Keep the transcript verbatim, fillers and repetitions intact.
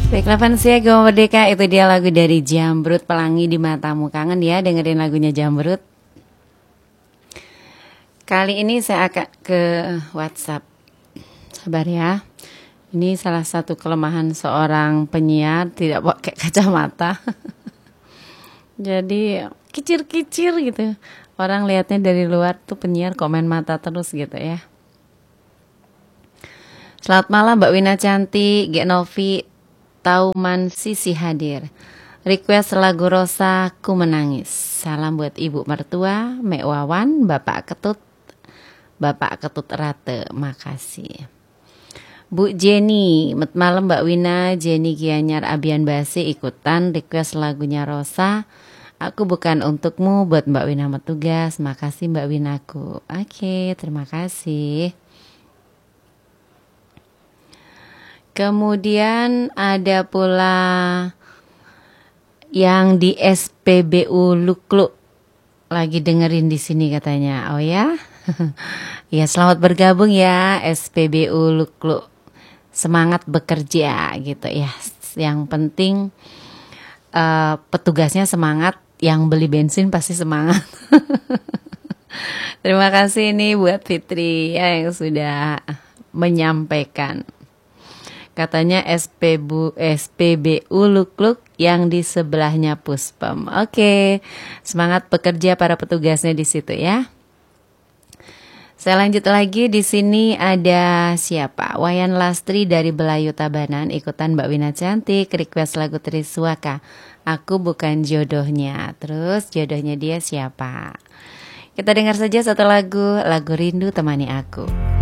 Baiklah Fansia Gema Merdeka, itu dia lagu dari Jambrut, Pelangi di Matamu. Kangen ya dengerin lagunya Jambrut. Kali ini saya akan ke WhatsApp. Sabar ya. Ini salah satu kelemahan seorang penyiar, tidak pakai kacamata. Jadi kicir-kicir gitu. Orang lihatnya dari luar tuh penyiar komen mata terus gitu ya. Selamat malam Mbak Wina Cantik, Genovi Tauman Sisi hadir. Request lagu Rosa Ku Menangis. Salam buat Ibu Mertua, Mek Wawan, Bapak Ketut, Bapak Ketut Rate. Makasih. Bu Jenny, mat malam Mbak Wina, Jenny Gianyar Abian Basi ikutan request lagunya Rosa. Aku bukan untukmu buat Mbak Wina Metugas. Makasih Mbak Winaku. Oke, terima kasih. Kemudian ada pula yang di S P B U Lukluk lagi dengerin di sini katanya. Oh ya, ya selamat bergabung ya S P B U Lukluk. Semangat bekerja gitu ya. Yang penting uh, petugasnya semangat, yang beli bensin pasti semangat. Terima kasih nih buat Fitri ya, yang sudah menyampaikan. Katanya S P B U Lukluk yang di sebelahnya Puspem. Oke, semangat bekerja para petugasnya di situ ya. Saya lanjut lagi, di sini ada siapa? Wayan Lastri dari Belayu Tabanan ikutan Mbak Wina Cantik request lagu Triswaka. Aku bukan jodohnya. Terus jodohnya dia siapa? Kita dengar saja satu lagu, lagu Rindu Temani Aku.